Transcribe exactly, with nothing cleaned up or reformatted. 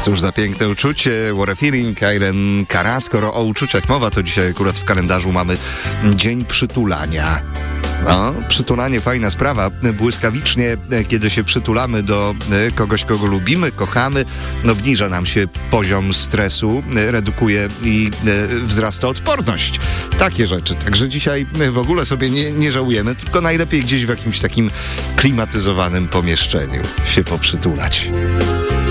Cóż za piękne uczucie, what a feeling, Irene Cara. Skoro o uczuciach mowa, to dzisiaj akurat w kalendarzu mamy Dzień Przytulania. No, przytulanie fajna sprawa. Błyskawicznie, kiedy się przytulamy do kogoś, kogo lubimy, kochamy, no obniża nam się poziom stresu, redukuje i wzrasta odporność. Takie rzeczy. Także dzisiaj w ogóle sobie nie, nie żałujemy, tylko najlepiej gdzieś w jakimś takim klimatyzowanym pomieszczeniu się poprzytulać.